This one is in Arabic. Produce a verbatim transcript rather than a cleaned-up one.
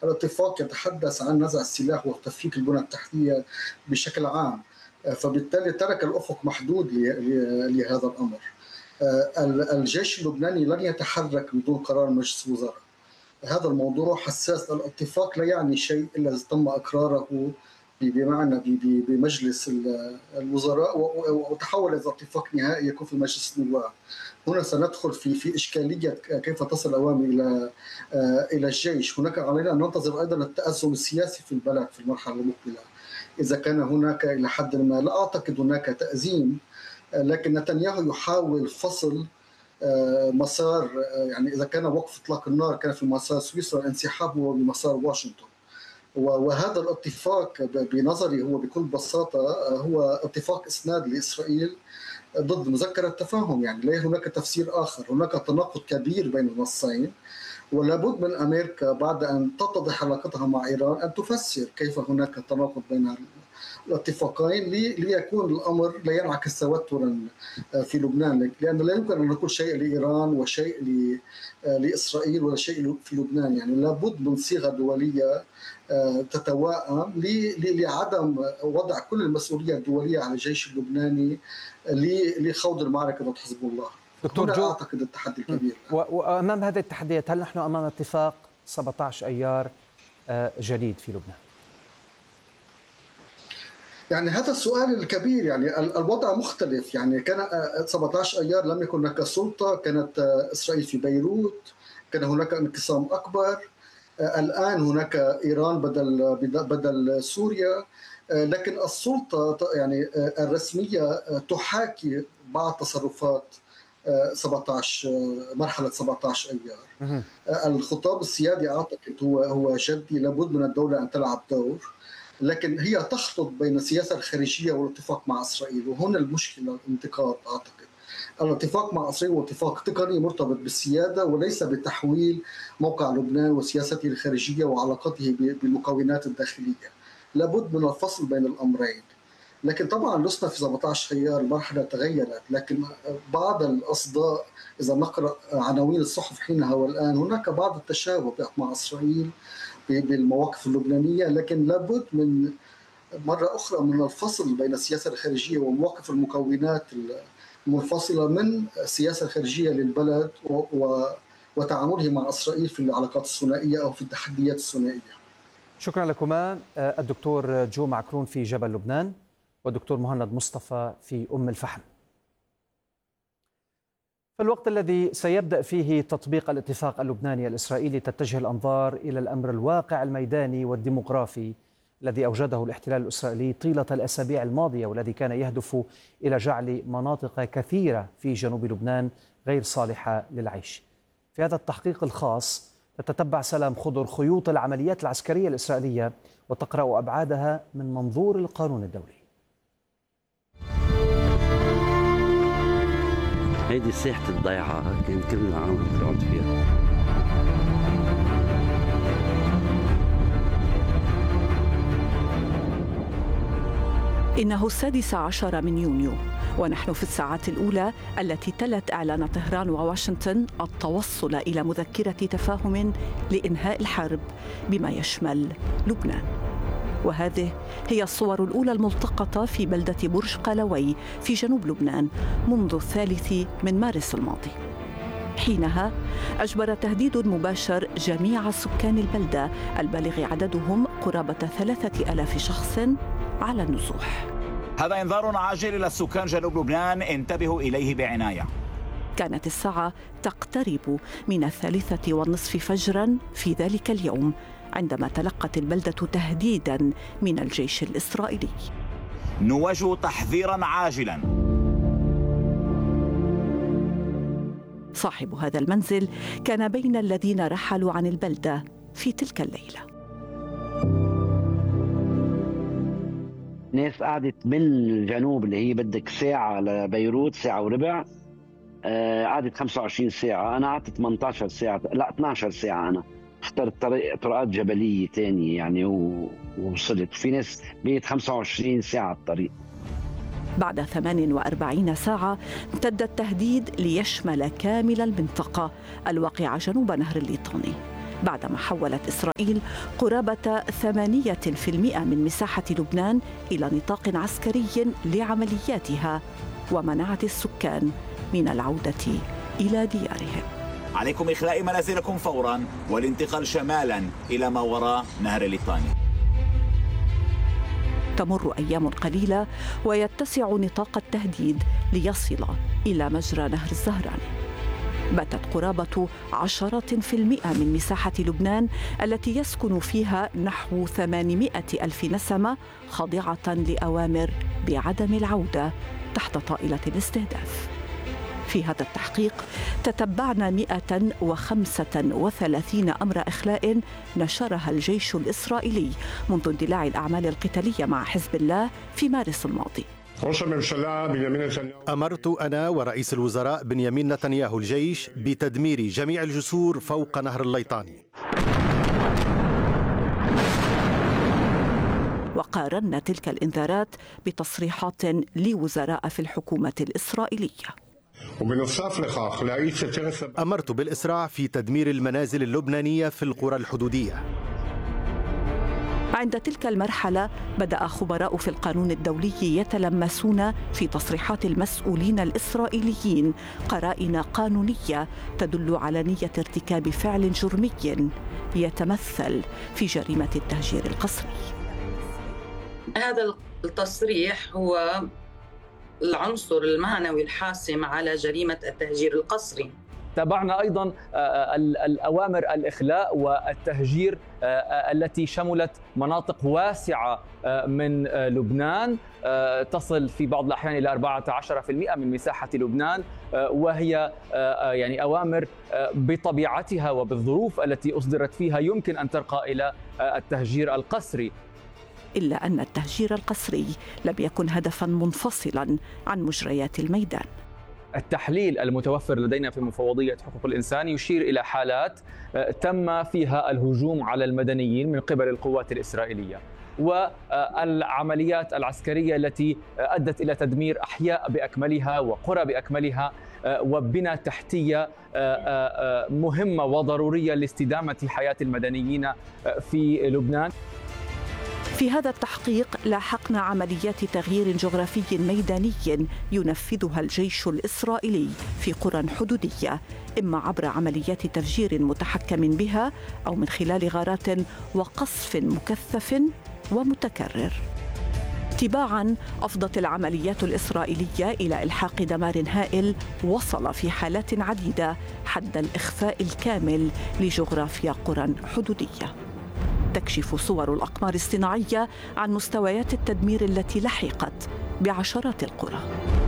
الاتفاق يتحدث عن نزع السلاح وتفكيك البنى التحتية بشكل عام، فبالتالي ترك الأفق محدود لهذا الأمر. الجيش اللبناني لن يتحرك بدون قرار مجلس الوزراء. هذا الموضوع حساس. الاتفاق لا يعني شيء إلا إذا تم إقراره بمعنى بمجلس الوزراء وتحول إلى اتفاق نهائي يكون في مجلس النواب. هنا سندخل في في إشكالية كيف تصل الأوامر إلى إلى الجيش. هناك علينا أن ننتظر أيضا التأزم السياسي في البلد في المرحلة المقبلة. إذا كان هناك إلى حد ما، لا أعتقد هناك تأزيم، لكن نتنياهو يحاول فصل مسار، يعني إذا كان وقف إطلاق النار كان في مسار سويسرا، الانسحاب هو بمسار واشنطن. وهذا الاتفاق بنظري هو بكل بساطة هو اتفاق إسناد لإسرائيل ضد مذكرة تفاهم. يعني لا هناك تفسير آخر. هناك تناقض كبير بين النصين، ولا بد من أمريكا بعد أن تتضح علاقتها مع إيران أن تفسر كيف هناك تناقض بين الاتفاقين ليكون الأمر لا ينعكس توترا في لبنان، لأن لا يمكن أن نقول شيء لإيران وشيء لإسرائيل ولا شيء في لبنان. يعني لابد من صيغة دولية تتوائم لعدم وضع كل المسؤولية الدولية على الجيش اللبناني لخوض المعركة ضد حزب الله. دكتور جو، أعتقد التحدي الكبير. وأمام هذه التحديات هل نحن أمام اتفاق سبعة عشر أيار جديد في لبنان؟ يعني هذا السؤال الكبير. يعني الوضع مختلف. يعني كان سبعة عشر أيار لم يكن هناك سلطة، كانت إسرائيل في بيروت، كان هناك انقسام أكبر. الآن هناك إيران بدل بدل سوريا، لكن السلطة يعني الرسمية تحاكي بعض تصرفات سبعة عشر مرحلة سبعة عشر أيار. الخطاب السيادي أعتقد هو هو جدي، لابد من الدولة أن تلعب دور، لكن هي تخلط بين السياسة الخارجية والاتفاق مع إسرائيل. وهنا المشكلة الانتقاد. أعتقد الاتفاق مع إسرائيل هو اتفاق تقني مرتبط بالسيادة وليس بتحويل موقع لبنان وسياسته الخارجية وعلاقته بالمكونات الداخلية. لابد من الفصل بين الأمرين. لكن طبعا لسنا في سبعة عشر أيار، المرحلة تغيرت، لكن بعض الأصداء إذا نقرأ عناوين الصحف حينها والآن هناك بعض التشابه مع إسرائيل بالمواقف اللبنانية، لكن لابد من مرة أخرى من الفصل بين السياسة الخارجية ومواقف المكونات المنفصلة من السياسة الخارجية للبلد وتعامله مع إسرائيل في العلاقات الثنائية أو في التحديات الثنائية. شكرا لكما الدكتور جو معكرون في جبل لبنان والدكتور مهند مصطفى في أم الفحم. في الوقت الذي سيبدأ فيه تطبيق الاتفاق اللبناني الإسرائيلي تتجه الأنظار إلى الأمر الواقع الميداني والديمغرافي الذي أوجده الاحتلال الإسرائيلي طيلة الأسابيع الماضية، والذي كان يهدف إلى جعل مناطق كثيرة في جنوب لبنان غير صالحة للعيش. في هذا التحقيق الخاص تتتبع سلام خضر خيوط العمليات العسكرية الإسرائيلية وتقرأ أبعادها من منظور القانون الدولي. هيدي ساحة الضيعة كان كل العالم بتقعد فيها. إنه السادس عشر من يونيو ونحن في الساعات الأولى التي تلت إعلان طهران وواشنطن التوصل إلى مذكرة تفاهم لإنهاء الحرب بما يشمل لبنان. وهذه هي الصور الأولى الملتقطة في بلدة برج قلوي في جنوب لبنان منذ الثالث من مارس الماضي. حينها أجبر تهديد مباشر جميع سكان البلدة البالغ عددهم قرابة ثلاثة ألاف شخص على النزوح. هذا إنذار عاجل للسكان جنوب لبنان، انتبهوا إليه بعناية. كانت الساعة تقترب من الثالثة والنصف فجرا في ذلك اليوم عندما تلقت البلدة تهديدا من الجيش الإسرائيلي. نوجه تحذيرا عاجلا. صاحب هذا المنزل كان بين الذين رحلوا عن البلدة في تلك الليلة. ناس قعدت من الجنوب اللي هي بدك ساعة لبيروت، ساعة وربع، آه قعدت خمسة وعشرين ساعة. أنا قعدت ثمانية عشر ساعة، لا اثنتي عشرة ساعة. أنا اخترت طريق طرقات جبلية تانية يعني ووصلت. في ناس بقيت خمسة وعشرين ساعة الطريق. بعد ثمان وأربعين ساعة امتد التهديد ليشمل كامل المنطقة الواقعة جنوب نهر الليطاني، بعدما حولت إسرائيل قرابة ثمانية بالمئة من مساحة لبنان إلى نطاق عسكري لعملياتها، ومنعت السكان من العودة إلى ديارهم. عليكم إخلاء منازلكم فورا والانتقال شمالا إلى ما وراء نهر الليطاني. تمر أيام قليلة ويتسع نطاق التهديد ليصل إلى مجرى نهر الزهران. باتت قرابة عشرة في المئة من مساحة لبنان التي يسكن فيها نحو ثمانمائة ألف نسمة خاضعة لأوامر بعدم العودة تحت طائلة الاستهداف. في هذا التحقيق تتبعنا مئة وخمسة وثلاثين أمر إخلاء نشرها الجيش الإسرائيلي منذ اندلاع الأعمال القتالية مع حزب الله في مارس الماضي. أمرت أنا ورئيس الوزراء بنيامين نتنياهو الجيش بتدمير جميع الجسور فوق نهر الليطاني. وقارنا تلك الإنذارات بتصريحات لوزراء في الحكومة الإسرائيلية. أمرت بالإسراع في تدمير المنازل اللبنانية في القرى الحدودية. عند تلك المرحلة بدأ خبراء في القانون الدولي يتلمسون في تصريحات المسؤولين الإسرائيليين قرائن قانونية تدل على نية ارتكاب فعل جرمي يتمثل في جريمة التهجير القسري. هذا التصريح هو العنصر المعنوي الحاسم على جريمة التهجير القسري. تابعنا أيضا الأوامر الإخلاء والتهجير التي شملت مناطق واسعة من لبنان تصل في بعض الأحيان إلى أربعة عشر بالمئة من مساحة لبنان، وهي يعني أوامر بطبيعتها وبالظروف التي أصدرت فيها يمكن أن ترقى إلى التهجير القسري. إلا أن التهجير القسري لم يكن هدفاً منفصلاً عن مجريات الميدان. التحليل المتوفر لدينا في مفوضية حقوق الإنسان يشير إلى حالات تم فيها الهجوم على المدنيين من قبل القوات الإسرائيلية، والعمليات العسكرية التي أدت إلى تدمير أحياء بأكملها وقرى بأكملها وبنى تحتية مهمة وضرورية لاستدامة حياة المدنيين في لبنان. في هذا التحقيق لاحقنا عمليات تغيير جغرافي ميداني ينفذها الجيش الإسرائيلي في قرى حدودية، إما عبر عمليات تفجير متحكم بها أو من خلال غارات وقصف مكثف ومتكرر. تباعاً أفضت العمليات الإسرائيلية إلى إلحاق دمار هائل وصل في حالات عديدة حد الإخفاء الكامل لجغرافيا قرى حدودية. تكشف صور الأقمار الصناعية عن مستويات التدمير التي لحقت بعشرات القرى.